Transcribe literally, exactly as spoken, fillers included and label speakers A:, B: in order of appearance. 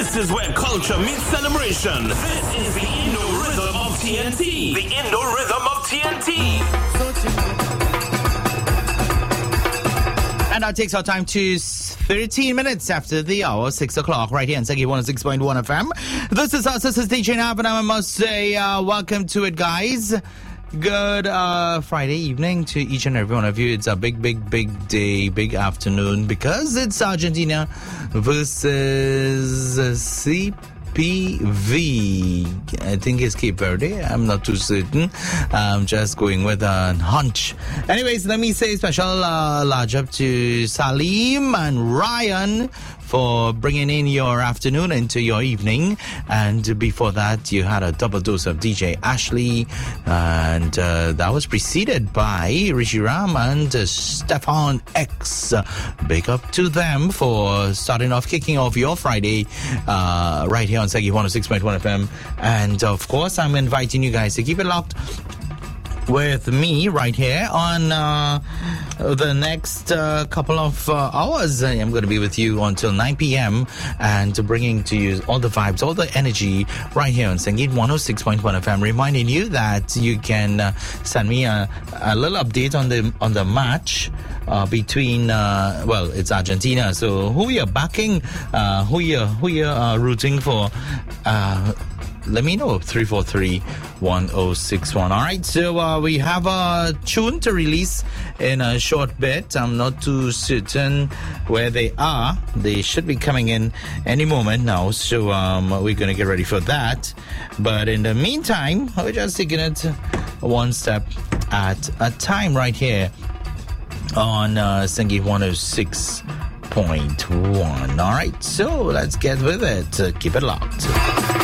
A: This is where culture meets celebration. This is the Indo Rhythm of T N T. The Indo Rhythm of T N T.
B: And that takes our time to thirteen minutes after the hour, six o'clock, right here on Segi one oh six point one F M. This is us, this is D J Nav, and I must say, uh, welcome to it, guys. Good uh, Friday evening to each and every one of you. It's a big, big, big day, big afternoon, because it's Argentina versus C P V. I think it's Cape Verde. I'm not too certain. I'm just going with a hunch. Anyways, let me say special uh, large up to Salim and Ryan for bringing in your afternoon into your evening. And before that, you had a double dose of D J Ashley, and uh, that was preceded by Rishi Ram and uh, Stefan X. Big up to them for starting off, kicking off your Friday uh, right here on Segi one oh six point one F M. And of course, I'm inviting you guys to keep it locked with me right here on uh, the next uh, couple of uh, hours. I'm going to be with you until nine p.m. and bringing to you all the vibes, all the energy right here on Sangeet one oh six point one F M. Reminding you that you can uh, send me a, a little update on the on the match uh, between uh, well, it's Argentina. So who you're backing, uh, who you're who you're uh, rooting for. Uh, Let me know, three four three, one oh six one. All right, so uh, we have a tune to release in a short bit. I'm not too certain where they are. They should be coming in any moment now, so um, we're going to get ready for that. But in the meantime, we're just taking it one step at a time right here on uh, Sangeet one oh six point one. All right, so let's get with it. Uh, keep it locked.